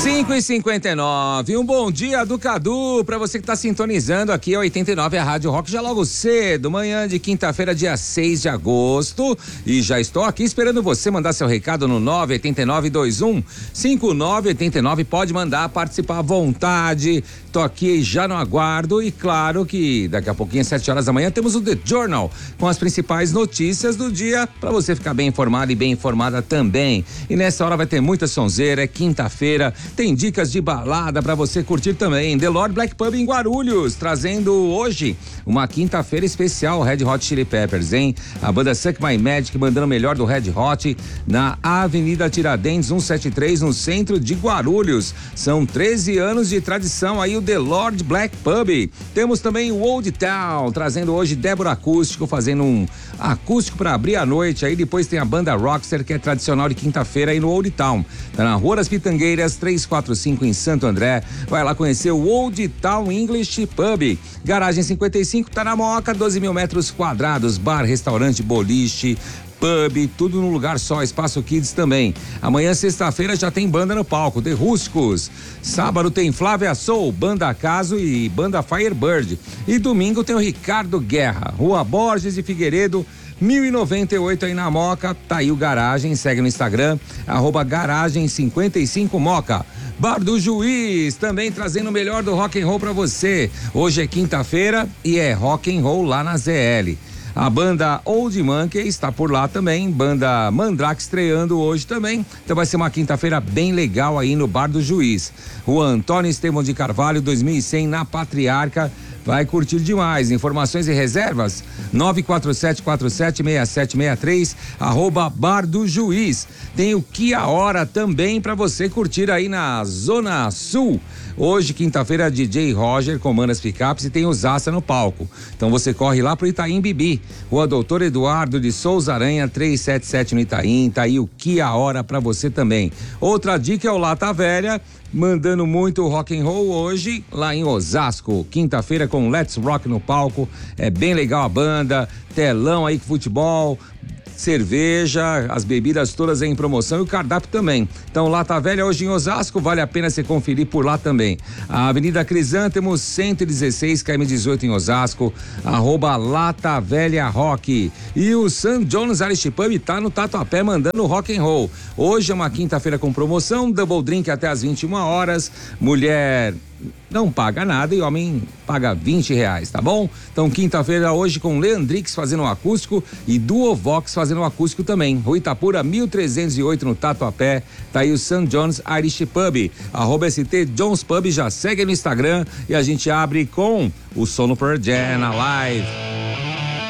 5h59, um bom dia do Cadu pra você que tá sintonizando aqui a 89, a Rádio Rock, já logo cedo, manhã de quinta-feira, dia 6 de agosto, e já estou aqui esperando você mandar seu recado no 989215989, pode mandar, participar à vontade, tô aqui já no aguardo e claro que daqui a pouquinho, às 7 horas da manhã, temos o The Journal, com as principais notícias do dia, pra você ficar bem informado e bem informada também, e nessa hora vai ter muita sonzeira, é quinta-feira, tem dicas de balada pra você curtir também. The Lord Black Pub em Guarulhos, trazendo hoje uma quinta-feira especial Red Hot Chili Peppers, hein? A banda Suck My Magic mandando o melhor do Red Hot na Avenida Tiradentes 173, no centro de Guarulhos. São 13 anos de tradição aí o The Lord Black Pub. Temos também o Old Town, trazendo hoje Débora Acústico, fazendo um acústico pra abrir a noite. Aí depois tem a banda Rockster, que é tradicional de quinta-feira aí no Old Town. Tá na Rua das Pitangueiras, 345 em Santo André. Vai lá conhecer o Old Town English Pub. Garagem 55 tá na Moca, 12 mil metros quadrados, bar, restaurante, boliche, pub, tudo num lugar só, espaço kids também. Amanhã, sexta-feira, já tem banda no palco, The Rústicos. Sábado tem Flávia Soul, Banda Acaso e Banda Firebird. E domingo tem o Ricardo Guerra, Rua Borges e Figueiredo, 1098 aí na Moca. Tá aí o Garagem, segue no Instagram, @garagem55moca. Bar do Juiz, também trazendo o melhor do rock and roll pra você. Hoje é quinta-feira e é rock and roll lá na ZL. A banda Old Monkey está por lá também, banda Mandrake estreando hoje também, então vai ser uma quinta-feira bem legal aí no Bar do Juiz. Rua Antônio Estevão de Carvalho, 2100 na Patriarca, vai curtir demais. Informações e reservas 947476763 @Bar do Juiz. Tem o Que a Hora também para você curtir aí na Zona Sul. Hoje, quinta-feira, DJ Roger comanda as picapes e tem o Zaça no palco. Então você corre lá pro Itaim Bibi, Rua Doutor Eduardo de Souza Aranha, 377 no Itaim. Tá aí o Que a Hora pra você também. Outra dica é o Lata Velha, mandando muito rock and roll hoje lá em Osasco. Quinta-feira com Let's Rock no palco. É bem legal a banda, telão aí com futebol, cerveja, as bebidas todas em promoção e o cardápio também. Então, Lata Velha hoje em Osasco, vale a pena você conferir por lá também. A Avenida Crisântemos, 116, km18 em Osasco, @Lata Velha Rock. E o St. John's Irish Pub tá no Tatuapé mandando rock and roll. Hoje é uma quinta-feira com promoção, double drink até às 21 horas, mulher não paga nada e homem paga R$20, tá bom? Então, quinta-feira hoje com Leandrix fazendo um acústico e Duovox fazendo um acústico também. Rua Itapura, 1308 no Tatuapé. Tá aí o St. John's Irish Pub. @ST John's Pub, já segue no Instagram e a gente abre com o Sono Pearl Jam na live.